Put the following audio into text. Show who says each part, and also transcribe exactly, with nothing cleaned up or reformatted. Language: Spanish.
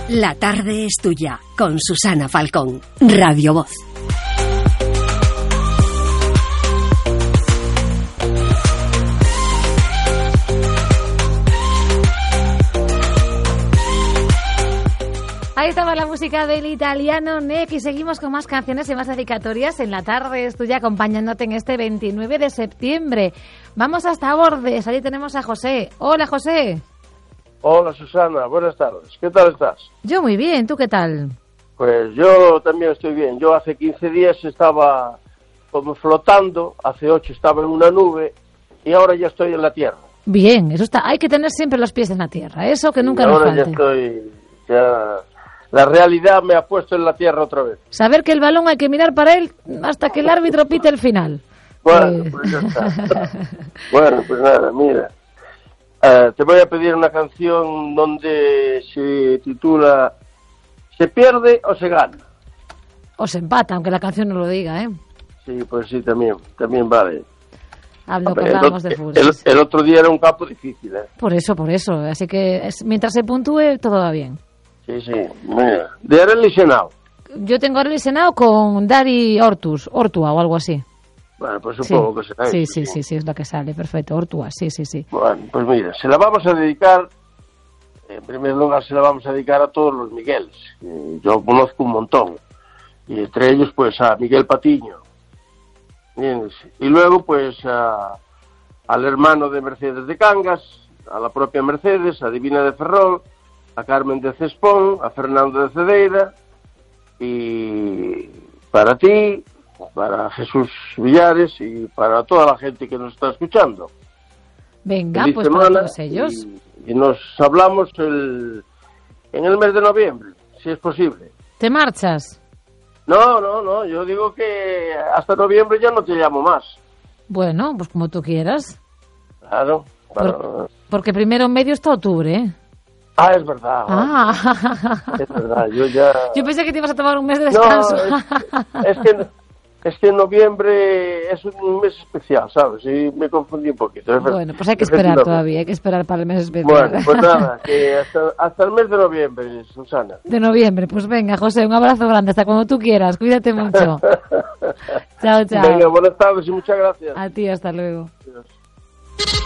Speaker 1: La tarde es tuya, con Susana Falcón, Radio Voz.
Speaker 2: Ahí estaba la música del italiano Neck y seguimos con más canciones y más dedicatorias en La tarde es tuya, acompañándote en este veintinueve de septiembre. Vamos hasta Bordes, allí tenemos a José. Hola, José.
Speaker 3: Hola, Susana, buenas tardes. ¿Qué tal estás?
Speaker 2: Yo muy bien, ¿tú qué tal?
Speaker 3: Pues yo también estoy bien. Yo hace quince días estaba como flotando, hace ocho estaba en una nube y ahora ya estoy en la tierra.
Speaker 2: Bien, eso está. Hay que tener siempre los pies en la tierra, eso que nunca
Speaker 3: y
Speaker 2: nos
Speaker 3: ahora
Speaker 2: falte.
Speaker 3: Ya estoy, ya la realidad me ha puesto en la tierra otra vez.
Speaker 2: Saber que el balón hay que mirar para él hasta que el árbitro pite el final.
Speaker 3: Bueno,
Speaker 2: eh...
Speaker 3: pues ya está. Bueno, pues nada, mira. Uh, te voy a pedir una canción donde se titula ¿Se pierde o se gana?
Speaker 2: O se empata, aunque la canción no lo diga, ¿eh?
Speaker 3: Sí, pues sí, también, también vale.
Speaker 2: Hablo que
Speaker 3: el,
Speaker 2: hablábamos de fútbol.
Speaker 3: El, el otro día era un campo difícil, ¿eh?
Speaker 2: Por eso, por eso. Así que es, mientras se puntúe, todo va bien.
Speaker 3: Sí, sí. Mira, de Arely Senao.
Speaker 2: Yo tengo Arely Senao con Dari Ortus, Ortua o algo así.
Speaker 3: Bueno, pues supongo
Speaker 2: sí.
Speaker 3: que será
Speaker 2: sí,
Speaker 3: eso.
Speaker 2: Sí, sí, sí, sí, es la que sale. Perfecto, Ortua, sí, sí, sí.
Speaker 3: Bueno, pues mira, se la vamos a dedicar, en primer lugar se la vamos a dedicar a todos los Migueles. Eh, yo conozco un montón. Y entre ellos, pues, a Miguel Patiño. ¿Entiendes? Y luego, pues, a, al hermano de Mercedes de Cangas, a la propia Mercedes, a Divina de Ferrol, a Carmen de Cespón, a Fernando de Cedeira, y para ti, para Jesús Villares y para toda la gente que nos está escuchando.
Speaker 2: Venga,
Speaker 3: Feliz
Speaker 2: pues
Speaker 3: semana,
Speaker 2: para todos ellos.
Speaker 3: Y, y nos hablamos el, en el mes de noviembre, si es posible.
Speaker 2: ¿Te marchas?
Speaker 3: No, no, no, yo digo que hasta noviembre ya no te llamo más.
Speaker 2: Bueno, pues como tú quieras.
Speaker 3: Claro. Para...
Speaker 2: Por, porque primero en medio está octubre, ¿eh?
Speaker 3: Ah, es verdad.
Speaker 2: Ah.
Speaker 3: Es verdad, yo ya...
Speaker 2: Yo pensé que te ibas a tomar un mes de descanso.
Speaker 3: No, es, es que... Es que noviembre es un mes especial, ¿sabes? Y me confundí un poquito.
Speaker 2: Bueno, pues hay que esperar todavía, hay que esperar para el mes especial.
Speaker 3: Bueno, pues nada, que hasta, hasta el mes de noviembre, Susana.
Speaker 2: De noviembre, pues venga, José, un abrazo grande, hasta cuando tú quieras, cuídate mucho. Chao, chao.
Speaker 3: Venga, buenas tardes y muchas gracias.
Speaker 2: A ti, hasta luego.
Speaker 3: Adiós.